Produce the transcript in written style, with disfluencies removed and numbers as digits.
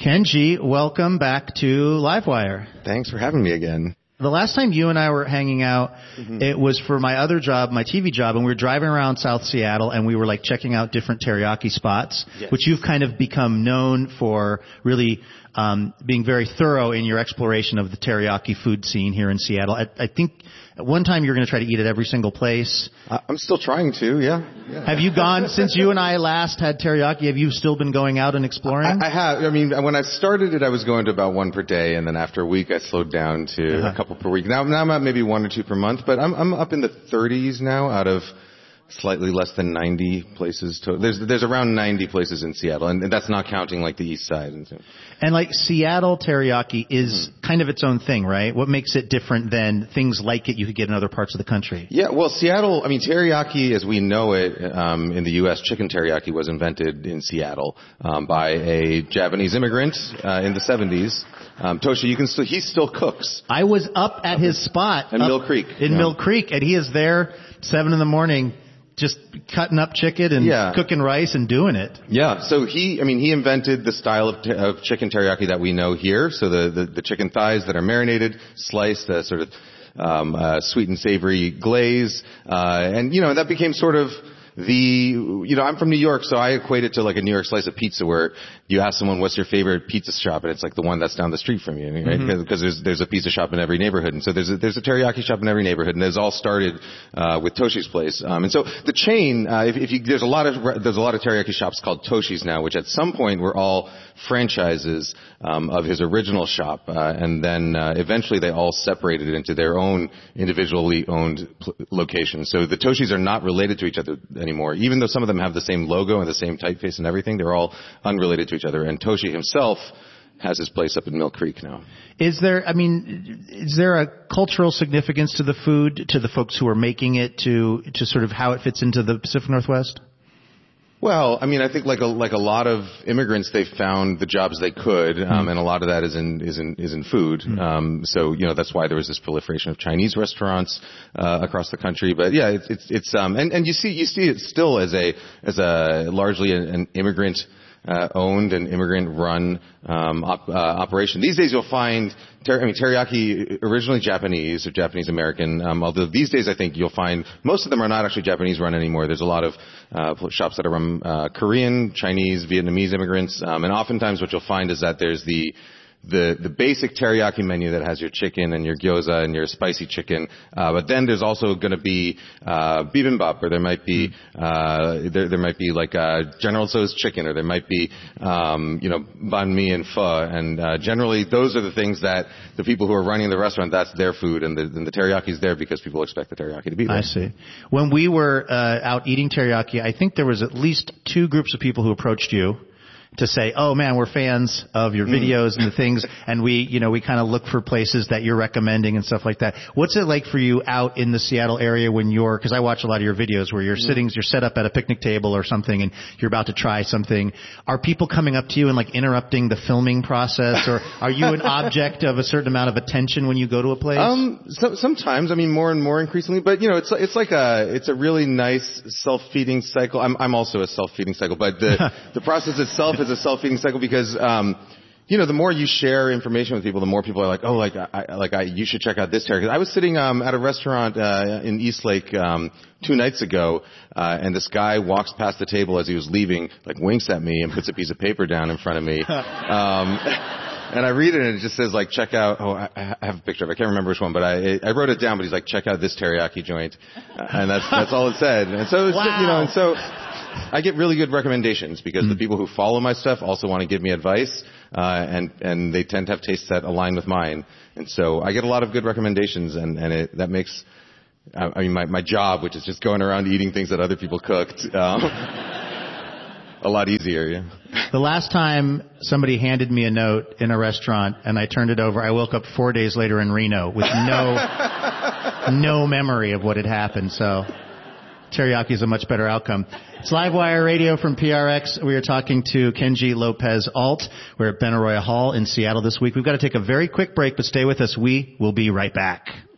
Kenji, welcome back to Livewire. Thanks for having me again. The last time you and I were hanging out, it was for my other job, my TV job, and we were driving around South Seattle, and we were like checking out different teriyaki spots, which you've kind of become known for really being very thorough in your exploration of the teriyaki food scene here in Seattle. I think at one time you were going to try to eat at every single place. I'm still trying to, yeah. Have you gone, since you and I last had teriyaki, have you still been going out and exploring? I have. I mean, when I started it, I was going to about one per day, and then after a week, I slowed down to a couple per week. Now I'm at maybe one or two per month, but I'm up in the 30s now out of slightly less than 90 places. There's around 90 places in Seattle, and that's not counting like the east side. And like Seattle teriyaki is kind of its own thing, right? What makes it different than things like it you could get in other parts of the country? Yeah, well, Seattle, I mean, teriyaki as we know it in the U.S., chicken teriyaki was invented in Seattle by a Japanese immigrant in the 70s. Toshi, he still cooks. I was up at his spot. In Mill Creek. Mill Creek, and he is there 7 a.m. just cutting up chicken and cooking rice and doing it. Yeah, so he invented the style of chicken teriyaki that we know here. So the chicken thighs that are marinated, sliced, sort of sweet and savory glaze, and that became sort of I'm from New York, so I equate it to like a New York slice of pizza where you ask someone, what's your favorite pizza shop? And it's like the one that's down the street from you, right? Because there's a pizza shop in every neighborhood. And so there's a teriyaki shop in every neighborhood. And it's all started, with Toshi's place. And so the chain, there's a lot of teriyaki shops called Toshi's now, which at some point were all franchises, of his original shop. And then, eventually they all separated it into their own individually owned locations. So the Toshi's are not related to each other anymore. Even though some of them have the same logo and the same typeface and everything, they're all unrelated to each other. And Toshi himself has his place up in Mill Creek now. Is there a cultural significance to the food, to the folks who are making it, to sort of how it fits into the Pacific Northwest? Well, I mean, I think like a lot of immigrants, they found the jobs they could, and a lot of that is in food. So that's why there was this proliferation of Chinese restaurants across the country. But yeah, and you see it still as a largely an immigrant owned and immigrant-run operation. These days, you'll find teriyaki originally Japanese or Japanese-American. Although these days, I think you'll find most of them are not actually Japanese-run anymore. There's a lot of shops that are run Korean, Chinese, Vietnamese immigrants, and oftentimes what you'll find is that there's the basic teriyaki menu that has your chicken and your gyoza and your spicy chicken, but then there's also going to be bibimbap, or there might be there might be like General Tso's chicken, or there might be banh mi and pho, and generally those are the things that the people who are running the restaurant, that's their food, and the teriyaki is there because people expect the teriyaki to be there. I see. When we were out eating teriyaki, I think there was at least 2 groups of people who approached you to say, oh man, we're fans of your videos and the things, and we kind of look for places that you're recommending and stuff like that. What's it like for you out in the Seattle area when because I watch a lot of your videos where you're you're set up at a picnic table or something and you're about to try something. Are people coming up to you and like interrupting the filming process, or are you an object of a certain amount of attention when you go to a place? Sometimes, I mean, more and more increasingly, but it's a really nice self-feeding cycle. I'm also a self-feeding cycle, but the process itself is a self-feeding cycle because, the more you share information with people, the more people are like, oh, you should check out this teriyaki. I was sitting at a restaurant in Eastlake 2 nights ago, and this guy walks past the table as he was leaving, like winks at me and puts a piece of paper down in front of me. And I read it, and it just says, like, check out, I have a picture of it. I can't remember which one, but I wrote it down, but he's like, check out this teriyaki joint. And that's all it said. And so, and so I get really good recommendations because the people who follow my stuff also want to give me advice, and they tend to have tastes that align with mine. And so I get a lot of good recommendations, and that makes, my job, which is just going around eating things that other people cooked, a lot easier, yeah. The last time somebody handed me a note in a restaurant and I turned it over, I woke up 4 days later in Reno with no memory of what had happened. So teriyaki is a much better outcome. It's Livewire Radio from PRX. We are talking to Kenji Lopez-Alt. We're at Benaroya Hall in Seattle this week. We've got to take a very quick break, but stay with us. We will be right back.